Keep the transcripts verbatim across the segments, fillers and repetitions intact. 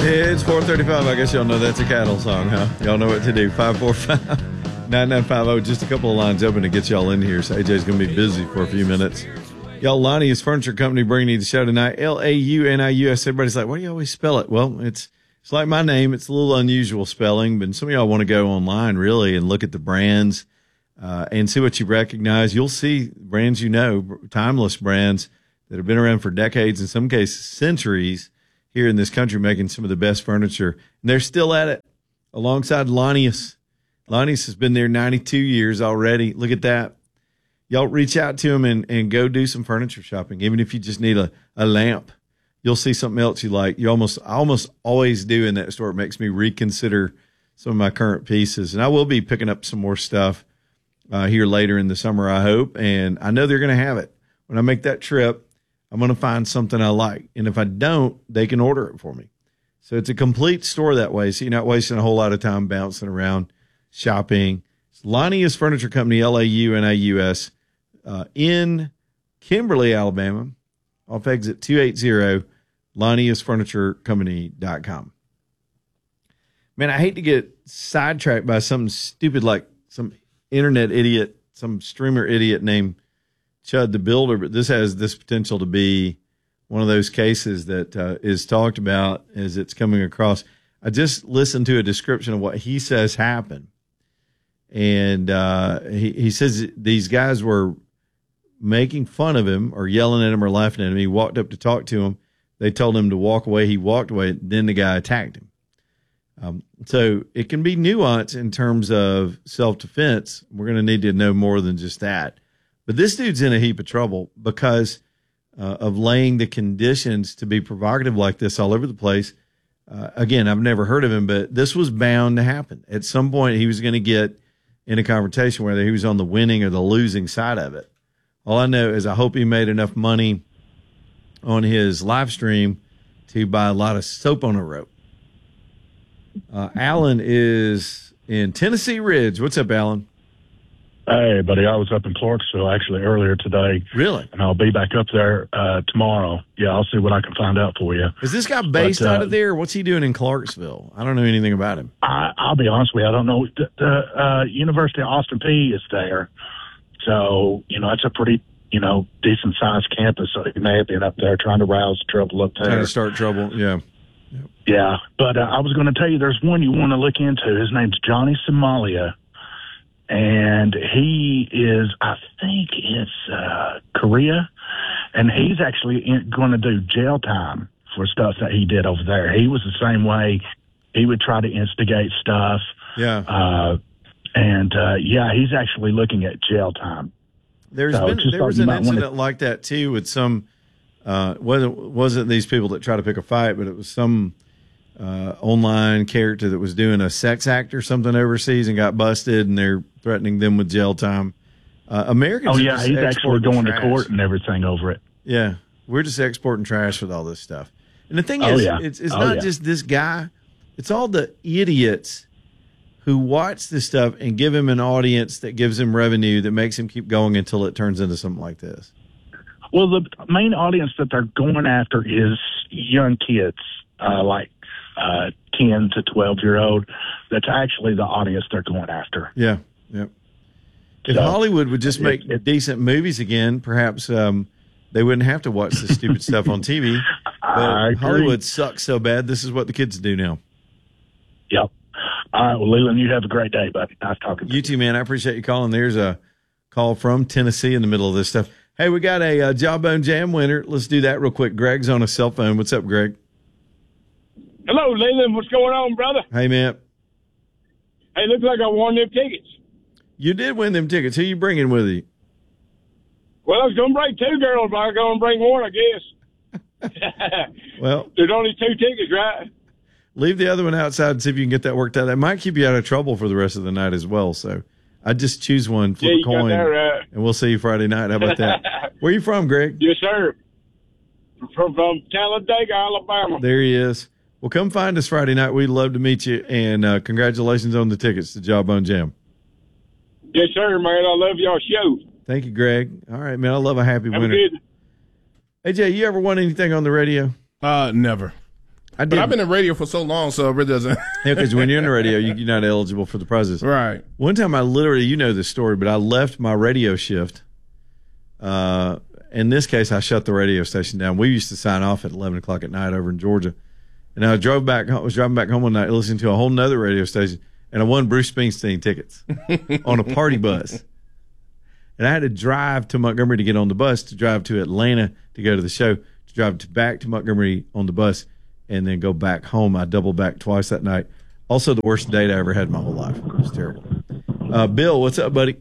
It's four thirty-five. I guess y'all know that's a cattle song, huh? Y'all know what to do. five four five, nine nine five zero. Just a couple of lines open to get y'all in here. So A J's going to be busy for a few minutes. Y'all, Lonnie's Furniture Company bringing you the show tonight. L A U N I U S. Everybody's like, why do you always spell it? Well, it's it's like my name. It's a little unusual spelling, but some of y'all want to go online, really, and look at the brands uh, and see what you recognize. You'll see brands you know, timeless brands that have been around for decades, in some cases centuries, here in this country, making some of the best furniture. And they're still at it alongside Lonnie's. Lonnie's has been there ninety-two years already. Look at that. Y'all reach out to them and, and go do some furniture shopping. Even if you just need a, a lamp, you'll see something else you like. You almost, I almost always do in that store. It makes me reconsider some of my current pieces. And I will be picking up some more stuff uh, here later in the summer, I hope. And I know they're going to have it. When I make that trip, I'm going to find something I like. And if I don't, they can order it for me. So it's a complete store that way. So you're not wasting a whole lot of time bouncing around shopping. It's Lonnie's Furniture Company, L A U N I U S, uh, in Kimberly, Alabama, off exit two eighty, Lonnie's Furniture Company dot com. Man, I hate to get sidetracked by something stupid like some internet idiot, some streamer idiot named Chud the Builder, but this has this potential to be one of those cases that uh, is talked about as it's coming across. I just listened to a description of what he says happened. And uh, he, he says these guys were making fun of him or yelling at him or laughing at him. He walked up to talk to him. They told him to walk away. He walked away. Then the guy attacked him. Um, so it can be nuanced in terms of self-defense. We're going to need to know more than just that. But this dude's in a heap of trouble because uh, of laying the conditions to be provocative like this all over the place. Uh, again, I've never heard of him, but this was bound to happen. At some point, he was going to get in a confrontation whether he was on the winning or the losing side of it. All I know is I hope he made enough money on his live stream to buy a lot of soap on a rope. Uh, Alan is in Tennessee Ridge. What's up, Alan? Hey, buddy, I was up in Clarksville actually earlier today. Really? And I'll be back up there uh, tomorrow. Yeah, I'll see what I can find out for you. Is this guy based but, uh, out of there? What's he doing in Clarksville? I don't know anything about him. I, I'll be honest with you. I don't know. The, the uh, University of Austin Peay is there. So, you know, it's a pretty, you know, decent-sized campus. So he may have been up there trying to rouse trouble up there. Trying to start trouble, yeah. Yep. Yeah, but uh, I was going to tell you there's one you want to look into. His name's Johnny Somalia. And he is, I think it's uh, Korea, and he's actually going to do jail time for stuff that he did over there. He was the same way. He would try to instigate stuff. Yeah. Uh, and, uh, yeah, he's actually looking at jail time. There's so been, there was an incident to... like that, too, with some, uh, wasn't, wasn't these people that try to pick a fight, but it was some uh, online character that was doing a sex act or something overseas and got busted, and they're threatening them with jail time. Uh, Americans. Oh yeah, he's actually going to court and everything over it. Yeah, we're just exporting trash with all this stuff. And the thing oh, is, yeah. it's it's oh, not yeah. just this guy; it's all the idiots who watch this stuff and give him an audience that gives him revenue that makes him keep going until it turns into something like this. Well, the main audience that they're going after is young kids, uh, like uh, ten to twelve year old. That's actually the audience they're going after. Yeah. Yep. If so, Hollywood would just make it, it, decent movies again, perhaps um, they wouldn't have to watch this stupid stuff on T V. But Hollywood sucks so bad. This is what the kids do now. Yep. All right. Well, Leland, you have a great day, buddy. Nice talking to you. You too, man. I appreciate you calling. There's a call from Tennessee in the middle of this stuff. Hey, we got a, a Jawbone Jam winner. Let's do that real quick. Greg's on a cell phone. What's up, Greg? Hello, Leland. What's going on, brother? Hey, man. Hey, looks like I won them tickets. You did win them tickets. Who you bringing with you? Well, I was going to bring two girls, but I'm going to bring one, I guess. Well, there's only two tickets, right? Leave the other one outside and see if you can get that worked out. That might keep you out of trouble for the rest of the night as well. So I'd just choose one, flip yeah, a coin, that right. and we'll see you Friday night. How about that? Where are you from, Greg? Yes, sir. From, from Talladega, Alabama. There he is. Well, come find us Friday night. We'd love to meet you, and uh, congratulations on the tickets to Jawbone Jam. Yes, sir, man. I love y'all show. Thank you, Greg. All right, man. I love a happy Have winner. A good. A J, you ever won anything on the radio? Uh, never. I did. But I've been in radio for so long, so it really doesn't. Yeah, because when you're in the radio, you, you're not eligible for the prizes. Right. One time I literally, you know this story, but I left my radio shift. Uh, in this case, I shut the radio station down. We used to sign off at eleven o'clock at night over in Georgia. And I drove back, I was driving back home one night listening to a whole nother radio station, and I won Bruce Springsteen tickets on a party bus. And I had to drive to Montgomery to get on the bus, to drive to Atlanta to go to the show, to drive to back to Montgomery on the bus, and then go back home. I doubled back twice that night. Also, the worst date I ever had in my whole life. It was terrible. Uh, Bill, what's up, buddy?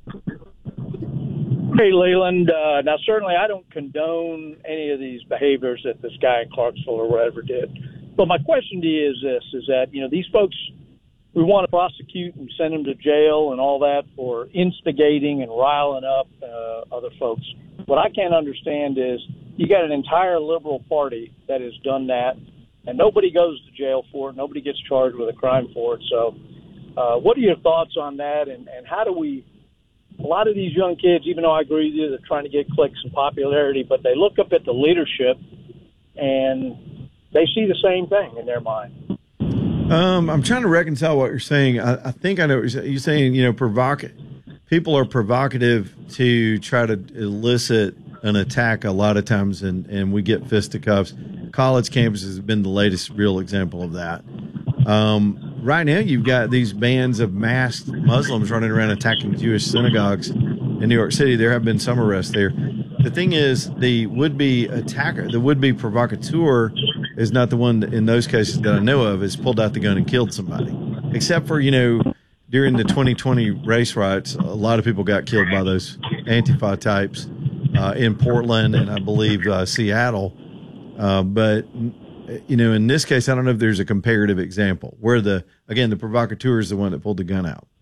Hey, Leland. Uh, now, certainly I don't condone any of these behaviors that this guy in Clarksville or whatever did. But my question to you is this, is that, you know, these folks, we want to prosecute and send them to jail and all that for instigating and riling up uh, other folks. What I can't understand is you got an entire liberal party that has done that, and nobody goes to jail for it. Nobody gets charged with a crime for it. So uh, what are your thoughts on that, and, and how do we – a lot of these young kids, even though I agree with you, they're trying to get clicks and popularity, but they look up at the leadership and they see the same thing in their mind. Um, I'm trying to reconcile what you're saying. I, I think I know what you're saying. You're saying, you know, provocative. People are provocative to try to elicit an attack a lot of times, and, and we get fisticuffs. College campuses have been the latest real example of that. Um, right now, you've got these bands of masked Muslims running around attacking Jewish synagogues in New York City. There have been some arrests there. The thing is, the would-be attacker, the would-be provocateur is not the one that, in those cases that I know of, has pulled out the gun and killed somebody. Except for, you know, during the twenty twenty race riots, a lot of people got killed by those Antifa types uh, in Portland and I believe uh, Seattle. Uh, but, you know, in this case, I don't know if there's a comparative example where the, again, the provocateur is the one that pulled the gun out.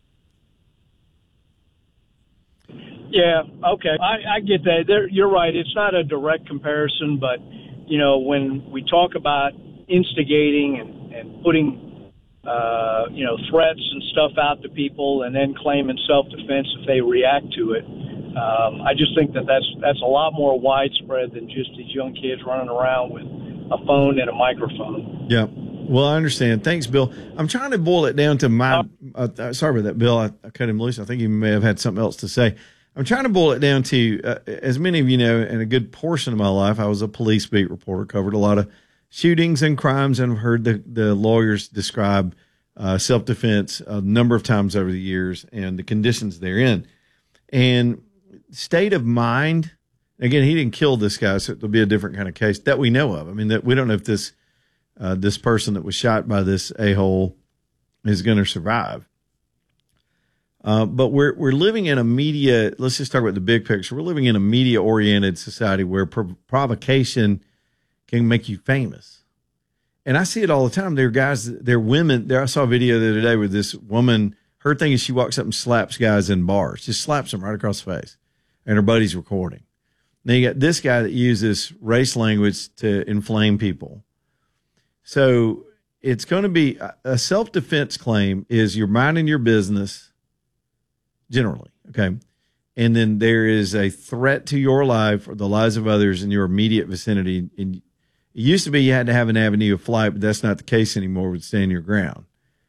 Yeah, okay. I, I get that. There, you're right. It's not a direct comparison, but, you know, when we talk about instigating and, and putting, uh, you know, threats and stuff out to people and then claiming self-defense if they react to it, um, I just think that that's, that's a lot more widespread than just these young kids running around with a phone and a microphone. Yeah. Well, I understand. Thanks, Bill. I'm trying to boil it down to my uh, – uh, sorry about that, Bill. I, I cut him loose. I think he may have had something else to say. I'm trying to boil it down to, uh, as many of you know, in a good portion of my life, I was a police beat reporter, covered a lot of shootings and crimes, and heard the, the lawyers describe uh, self-defense a number of times over the years and the conditions therein. And state of mind, again, he didn't kill this guy, so it'll be a different kind of case that we know of. I mean, that we don't know if this uh, this person that was shot by this a-hole is going to survive. Uh, but we're we're living in a media. Let's just talk about the big picture. We're living in a media-oriented society where prov- provocation can make you famous, and I see it all the time. There are guys, there are women. There, I saw a video the other day with this woman. Her thing is she walks up and slaps guys in bars, just slaps them right across the face, and her buddy's recording. Now you got this guy that uses race language to inflame people. So it's going to be a self-defense claim. Is you're minding your business. Generally, okay, and then there is a threat to your life or the lives of others in your immediate vicinity. And it used to be you had to have an avenue of flight, but that's not the case anymore with stand your ground.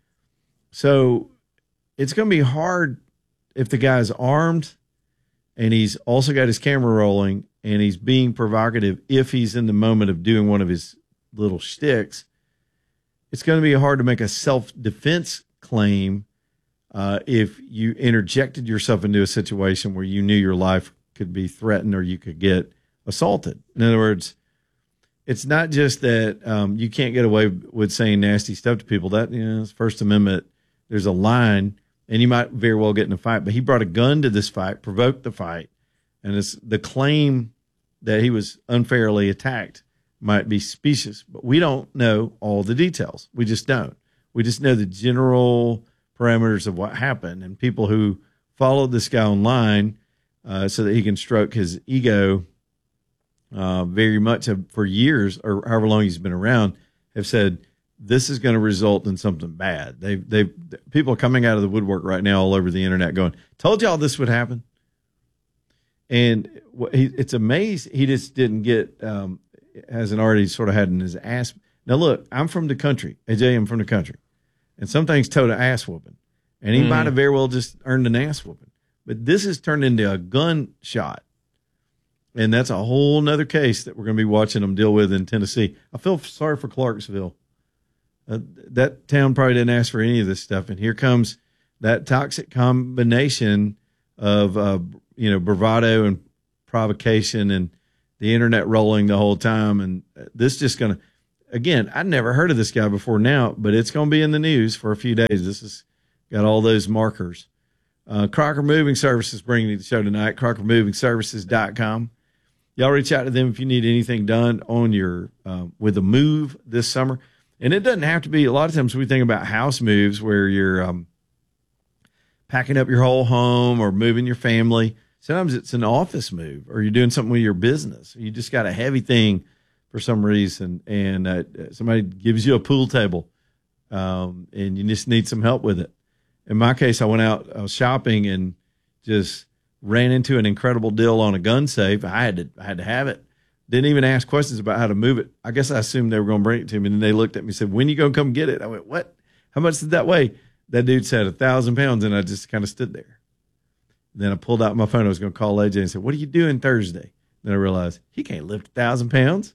So it's going to be hard if the guy's armed and he's also got his camera rolling and he's being provocative. If he's in the moment of doing one of his little shticks, it's going to be hard to make a self-defense claim Uh, if you interjected yourself into a situation where you knew your life could be threatened or you could get assaulted. In other words, it's not just that um, you can't get away with saying nasty stuff to people. That, you know, First Amendment, there's a line, and you might very well get in a fight. But he brought a gun to this fight, provoked the fight, and it's the claim that he was unfairly attacked might be specious. But we don't know all the details. We just don't. We just know the general parameters of what happened, and people who followed this guy online uh, so that he can stroke his ego uh, very much have, for years or however long he's been around have said this is going to result in something bad. They they people are coming out of the woodwork right now all over the internet going, told y'all this would happen. And he, it's amazing he just didn't get um, hasn't already sort of had in his ass. Now, look, I'm from the country. A J, I'm from the country. And some things tote an ass whooping. And he mm. might have very well just earned an ass whooping. But this has turned into a gunshot. And that's a whole nother case that we're going to be watching them deal with in Tennessee. I feel sorry for Clarksville. Uh, that town probably didn't ask for any of this stuff. And here comes that toxic combination of, uh, you know, bravado and provocation and the internet rolling the whole time. And this just going to, again, I'd never heard of this guy before now, but it's going to be in the news for a few days. This has got all those markers. Uh, Crocker Moving Services bringing you the show tonight, crocker moving services dot com. Y'all reach out to them if you need anything done on your uh, with a move this summer. And it doesn't have to be, a lot of times we think about house moves where you're um, packing up your whole home or moving your family. Sometimes it's an office move or you're doing something with your business. You just got a heavy thing for some reason, and uh, somebody gives you a pool table um, and you just need some help with it. In my case, I went out uh, shopping and just ran into an incredible deal on a gun safe. I had to, I had to have it. Didn't even ask questions about how to move it. I guess I assumed they were going to bring it to me. And then they looked at me and said, when you going to come get it? I went, what? How much did that weigh? That dude said a thousand pounds. And I just kind of stood there. Then I pulled out my phone. I was going to call A J and said, what are you doing Thursday? Then I realized he can't lift a thousand pounds.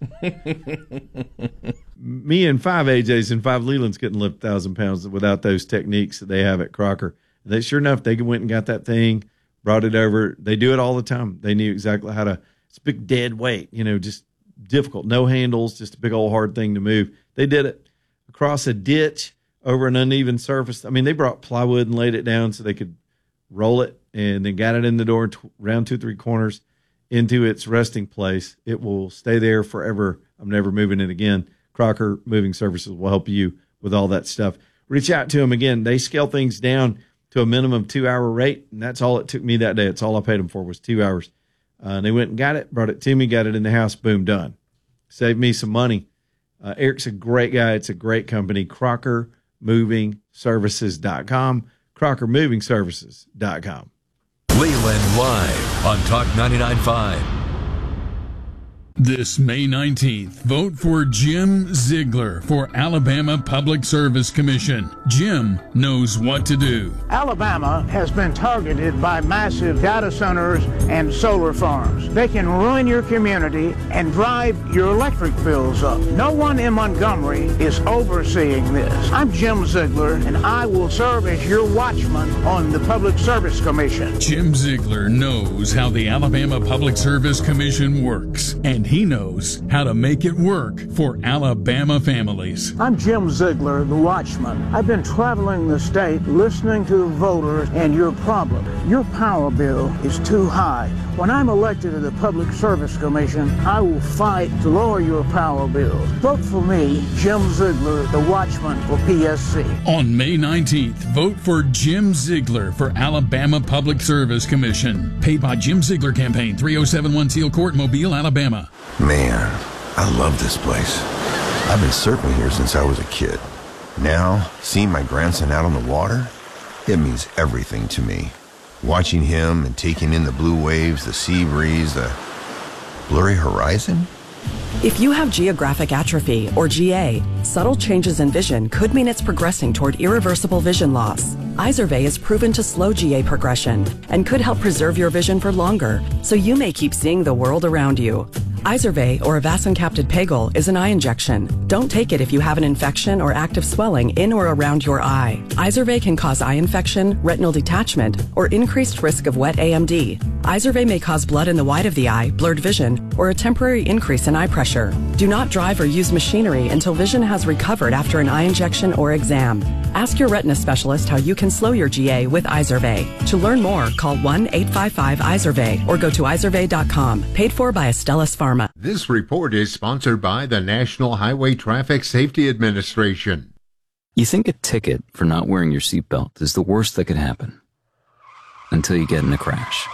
Me and five A Js and five Lelands couldn't lift a thousand pounds without those techniques that they have at Crocker. They sure enough, they went and got that thing, brought it over. They do it all the time. They knew exactly how to. It's a big dead weight, you know, just difficult. No handles, just a big old hard thing to move. They did it across a ditch over an uneven surface. I mean, they brought plywood and laid it down so they could roll it, and then got it in the door, t- round two, three corners into its resting place. It will stay there forever. I'm never moving it again. Crocker Moving Services will help you with all that stuff. Reach out to them again. They scale things down to a minimum two-hour rate, and that's all it took me that day. It's all I paid them for was two hours. Uh, and they went and got it, brought it to me, got it in the house, boom, done. Saved me some money. Uh, Eric's a great guy. It's a great company, crocker moving services dot com, crocker moving services dot com. Leland Live on Talk ninety-nine point five. This May nineteenth, vote for Jim Ziegler for Alabama Public Service Commission. Jim knows what to do. Alabama has been targeted by massive data centers and solar farms. They can ruin your community and drive your electric bills up. No one in Montgomery is overseeing this. I'm Jim Ziegler, and I will serve as your watchman on the Public Service Commission. Jim Ziegler knows how the Alabama Public Service Commission works, and he knows how to make it work for Alabama families. I'm Jim Ziegler, the watchman. I've been traveling the state listening to the voters and your problem. Your power bill is too high. When I'm elected to the Public Service Commission, I will fight to lower your power bill. Vote for me, Jim Ziegler, the watchman for P S C. On May nineteenth, vote for Jim Ziegler for Alabama Public Service Commission. Paid by Jim Ziegler Campaign, three oh seven one Teal Court, Mobile, Alabama. Man, I love this place. I've been surfing here since I was a kid. Now, seeing my grandson out on the water, it means everything to me. Watching him and taking in the blue waves, the sea breeze, the blurry horizon. If you have geographic atrophy, or G A, subtle changes in vision could mean it's progressing toward irreversible vision loss. Izervay is proven to slow G A progression and could help preserve your vision for longer, so you may keep seeing the world around you. Izervay, or avacincaptad pegol, is an eye injection. Don't take it if you have an infection or active swelling in or around your eye. Izervay can cause eye infection, retinal detachment, or increased risk of wet A M D. Izervay may cause blood in the white of the eye, blurred vision, or a temporary increase in eye pressure. Do not drive or use machinery until vision has recovered after an eye injection or exam. Ask your retina specialist how you can slow your G A with Izervay. To learn more, call one eight five five Izervay or go to izervay dot com. Paid for by Astellas Pharma. This report is sponsored by the National Highway Traffic Safety Administration. You think a ticket for not wearing your seatbelt is the worst that could happen. Until you get in a crash.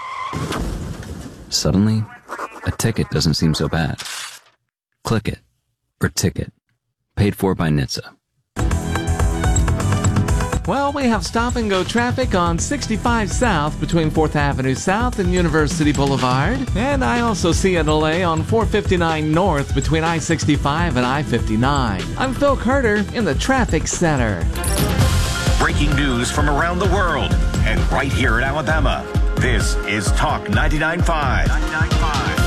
Suddenly, a ticket doesn't seem so bad. Click it, or ticket. Paid for by N H T S A. Well, we have stop-and-go traffic on sixty-five South between fourth Avenue South and University Boulevard. And I also see a delay on four fifty-nine North between I sixty-five and I fifty-nine. I'm Phil Carter in the Traffic Center. Breaking news from around the world and right here in Alabama. This is Talk ninety-nine point five. ninety-nine point five.